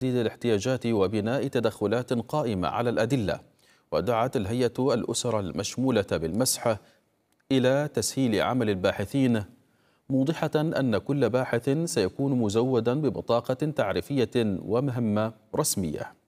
تحديد الاحتياجات وبناء تدخلات قائمة على الأدلة. ودعت الهيئة الأسر المشمولة بالمسح إلى تسهيل عمل الباحثين، موضحة أن كل باحث سيكون مزودا ببطاقة تعريفية ومهمة رسمية.